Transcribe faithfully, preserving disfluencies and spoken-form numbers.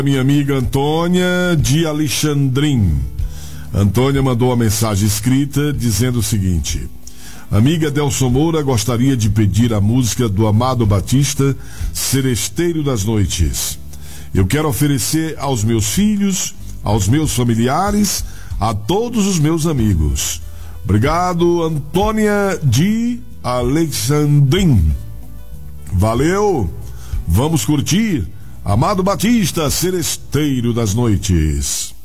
Minha amiga Antônia de Alexandrim. Antônia mandou uma mensagem escrita dizendo o seguinte: amiga Delson Moura, gostaria de pedir a música do Amado Batista, Seresteiro das Noites. Eu quero oferecer aos meus filhos, aos meus familiares, a todos os meus amigos. Obrigado, Antônia de Alexandrim. Valeu, vamos curtir Amado Batista, Seresteiro das Noites.